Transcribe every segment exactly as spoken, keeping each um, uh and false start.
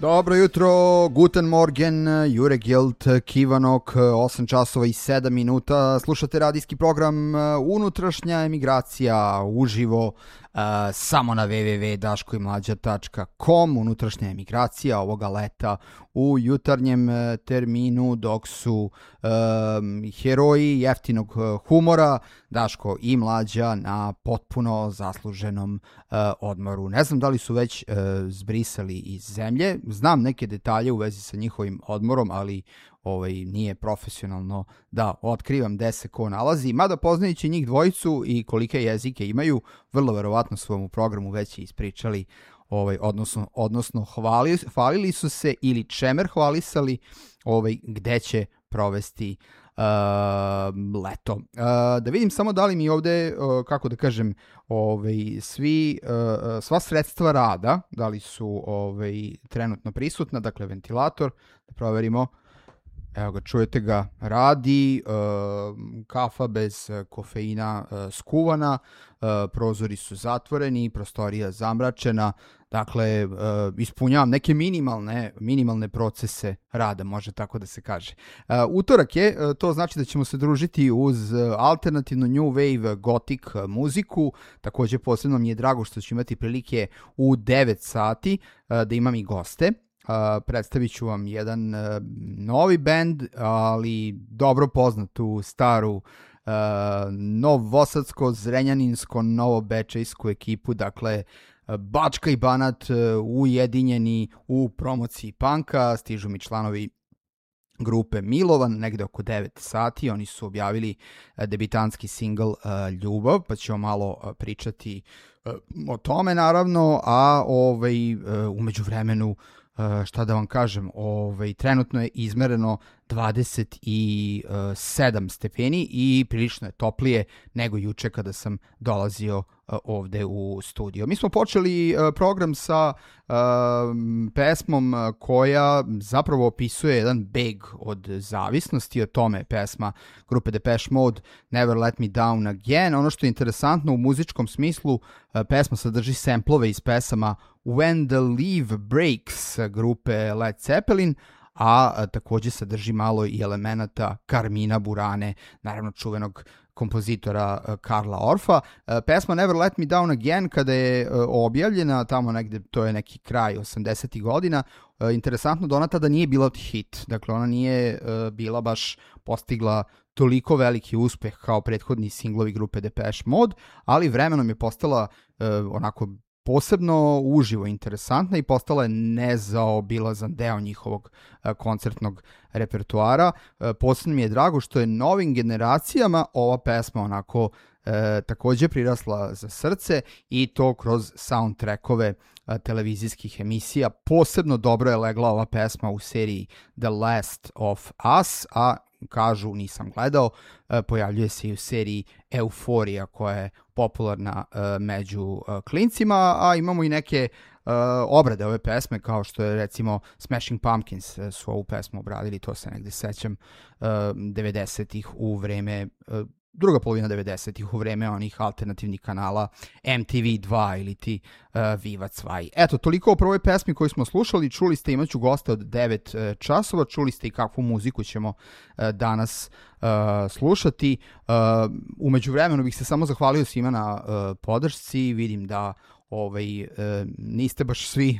Dobro jutro, guten morgen, Jure Gilt, Kivanok, osam časova i sedam minuta. Slušate radijski program Unutrašnja emigracija uživo uh, samo na w w w tačka daško i mlađa tačka com. Unutrašnja emigracija ovoga leta u jutarnjem terminu, dok su um, heroji jeftinog humora Daško i Mlađa na potpuno zasluženom uh, odmoru. Ne znam da li su već uh, zbrisali iz zemlje. Znam neke detalje u vezi sa njihovim odmorom, ali ovaj, nije profesionalno da otkrivam gde se ko nalazi. Mada poznajući njih dvojicu i kolike jezike imaju, vrlo verovatno svom programu već ispričali, ovaj, odnosno, odnosno hvali, hvalili su se ili čemer hvalisali ovaj, gde će provesti Uh, leto. Uh, da vidim samo da li mi ovde, uh, kako da kažem, ovaj, svi, uh, sva sredstva rada, da li su ovaj, trenutno prisutna, dakle ventilator, da proverimo. Evo ga, čujete ga, radi, uh, kafa bez kofeina uh, skuvana, uh, prozori su zatvoreni, prostorija zamračena, dakle, uh, ispunjavam neke minimalne, minimalne procese rada, može tako da se kaže. Uh, utorak je, uh, to znači da ćemo se družiti uz uh, alternativnu new wave gothic muziku, takođe posebno mi je drago što ću imati prilike u devet sati uh, da imam i goste. Uh, predstavit ću vam jedan uh, novi band, ali dobro poznatu staru uh, novosadsko-zrenjaninsko-novobečejsku ekipu, dakle uh, Bačka i Banat uh, ujedinjeni u promociji punka. Stižu mi članovi grupe Milovan, negde oko devet sati. Oni su objavili uh, debitanski singl uh, Ljubav, pa ćemo malo uh, pričati uh, o tome naravno, a ovaj, uh, umeđu vremenu Uh, šta da vam kažem, ovaj, trenutno je izmereno dvadeset sedam stepeni i prilično je toplije nego juče kada sam dolazio uh, ovde u studio. Mi smo počeli uh, program sa uh, pesmom koja zapravo opisuje jedan beg od zavisnosti. O tome je pesma grupe Depeche Mode Never Let Me Down Again. Ono što je interesantno u muzičkom smislu, uh, pesma sadrži semplove iz pesama When the Leaf Breaks grupe Led Zeppelin, a, a takođe sadrži malo i elemenata Carmina Burane, naravno čuvenog kompozitora uh, Karla Orfa. Uh, pesma Never Let Me Down Again, kada je uh, objavljena tamo negde, to je neki kraj osamdesetih godina, uh, interesantno da ona tada nije bila hit, dakle ona nije uh, bila baš postigla toliko veliki uspeh kao prethodni singlovi grupe Depeche Mode, ali vremenom je postala uh, onako posebno uživo interesantna i postala je nezaobilazan deo njihovog a, koncertnog repertoara. A, posebno mi je drago što je novim generacijama ova pesma onako a, takođe prirasla za srce i to kroz soundtrackove a, televizijskih emisija. Posebno dobro je legla ova pesma u seriji The Last of Us, a kažu, nisam gledao, pojavljuje se i u seriji Euforija koja je popularna među klincima, a imamo i neke obrade ove pesme, kao što je recimo Smashing Pumpkins su ovu pesmu obradili, to se negde sećam devedesetih u vreme, druga polovina devedesetih u vreme onih alternativnih kanala M T V dva ili ti uh, Viva Cvaj. Eto, toliko o prvoj pesmi koju smo slušali. Čuli ste, imaću goste od devet uh, časova, čuli ste i kakvu muziku ćemo uh, danas uh, slušati. Uh, umeđu vremenu bih se samo zahvalio svima na uh, podršci. Vidim da ovaj, e, niste baš svi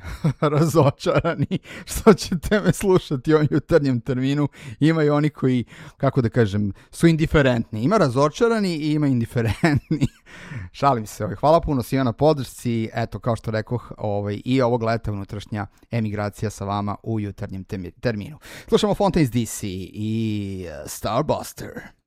razočarani što ćete me slušati u ovom jutarnjem terminu. Ima i oni koji, kako da kažem, su indiferentni. Ima razočarani i ima indiferentni. Šalim se. Ovaj. Hvala puno svima na podršci. Eto, kao što rekoh, ovaj, i ovog leta unutrašnja emigracija sa vama u jutarnjem terminu. Slušamo Fontaines D C i Starbuster.